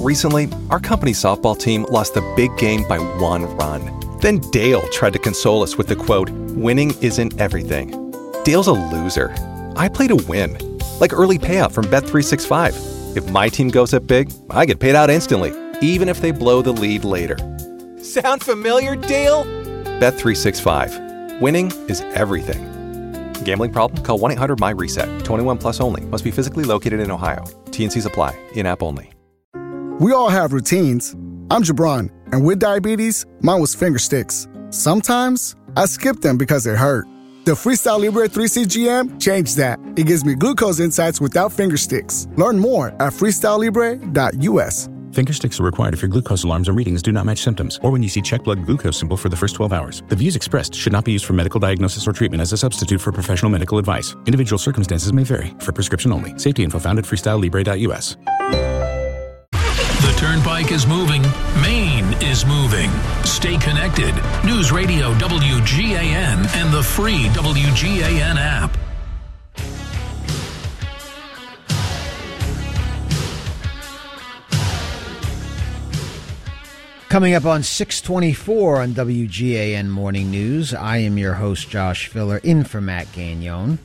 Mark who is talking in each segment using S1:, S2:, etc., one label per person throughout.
S1: Recently, our company's softball team lost the big game by 1 run. Then Dale tried to console us with the quote, "Winning isn't everything." Dale's a loser. I play to win. Like early payout from Bet365. If my team goes up big, I get paid out instantly, even if they blow the lead later. Sound familiar, Dale? Bet365. Winning is everything. Gambling problem? Call 1-800-MY-RESET. 21 plus only. Must be physically located in Ohio. T&Cs apply. In-app only.
S2: We all have routines. I'm Jabron, and with diabetes, mine was finger sticks. Sometimes I skip them because it hurt. The Freestyle Libre 3CGM changed that. It gives me glucose insights without finger sticks. Learn more at freestylelibre.us.
S3: Finger sticks are required if your glucose alarms or readings do not match symptoms, or when you see check blood glucose symbol for the first 12 hours. The views expressed should not be used for medical diagnosis or treatment as a substitute for professional medical advice. Individual circumstances may vary. For prescription only. Safety info found at freestylelibre.us.
S4: The Turnpike is moving. Maine is moving. Stay connected. News Radio WGAN and the free WGAN app.
S5: Coming up on 624 on WGAN Morning News, I am your host, Josh Filler, in for Matt Gagnon.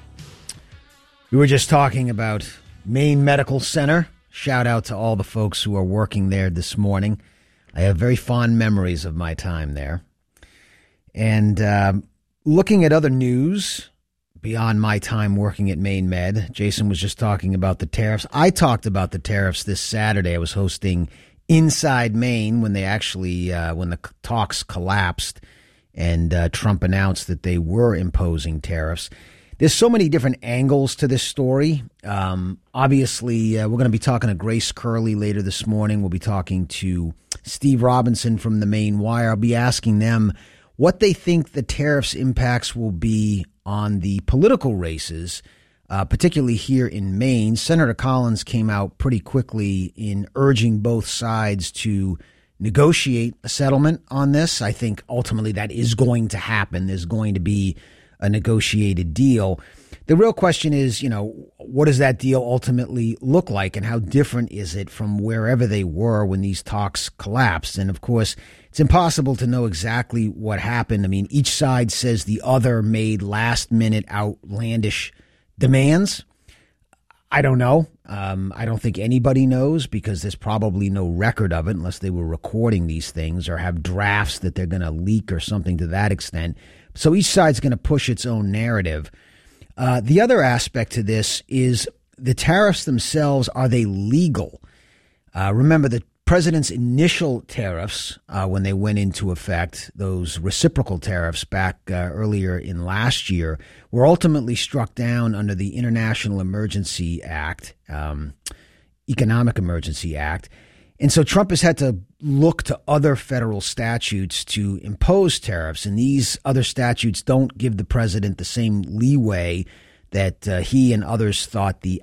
S5: We were just talking about Maine Medical Center. Shout out to all the folks who are working there this morning. I have very fond memories of my time there. And looking at other news beyond my time working at Maine Med, Jason was just talking about the tariffs. I talked about the tariffs this Saturday. I was hosting Inside Maine when they actually, when the talks collapsed and Trump announced that they were imposing tariffs. There's so many different angles to this story. Obviously, we're going to be talking to Grace Curley later this morning. We'll be talking to Steve Robinson from the Maine Wire. I'll be asking them what they think the tariffs impacts will be on the political races, particularly here in Maine. Senator Collins came out pretty quickly in urging both sides to negotiate a settlement on this. I think ultimately that is going to happen. There's going to be a negotiated deal. The real question is, what does that deal ultimately look like, and how different is it from wherever they were when these talks collapsed? And of course, it's impossible to know exactly what happened. I mean, each side says the other made last-minute outlandish demands. I don't know. I don't think anybody knows because there's probably no record of it unless they were recording these things or have drafts that they're going to leak or something to that extent. So each side's going to push its own narrative. The other aspect to this is the tariffs themselves. Are they legal? Remember, the president's initial tariffs, when they went into effect, those reciprocal tariffs back earlier in last year, were ultimately struck down under the International Emergency Act, Economic Emergency Act. And so Trump has had to look to other federal statutes to impose tariffs. And these other statutes don't give the president the same leeway that he and others thought the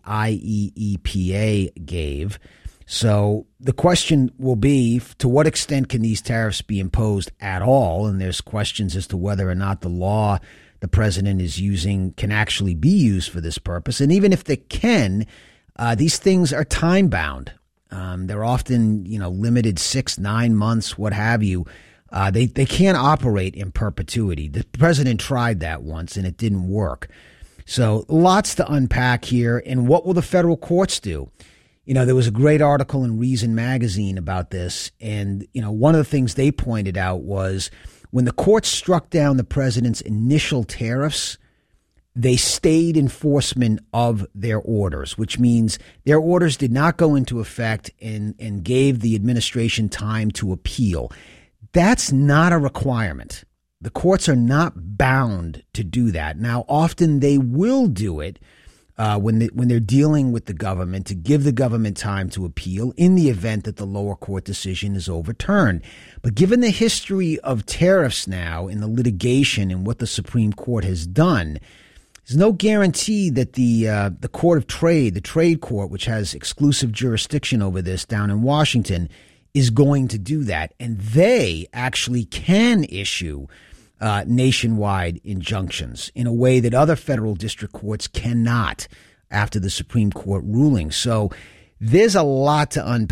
S5: IEEPA gave. So the question will be, to what extent can these tariffs be imposed at all? And there's questions as to whether or not the law the president is using can actually be used for this purpose. And even if they can, these things are time bound. They're often, limited 6-9 months, what have you. They can't operate in perpetuity. The president tried that once and it didn't work. So lots to unpack here. And what will the federal courts do? There was a great article in Reason Magazine about this. And, one of the things they pointed out was when the courts struck down the president's initial tariffs, they stayed enforcement of their orders, which means their orders did not go into effect and gave the administration time to appeal. That's not a requirement. The courts are not bound to do that. Now, often they will do it when they're dealing with the government to give the government time to appeal in the event that the lower court decision is overturned. But given the history of tariffs now in the litigation and what the Supreme Court has done, there's no guarantee that the Court of Trade, the Trade Court, which has exclusive jurisdiction over this down in Washington, is going to do that. And they actually can issue nationwide injunctions in a way that other federal district courts cannot after the Supreme Court ruling. So there's a lot to unpack.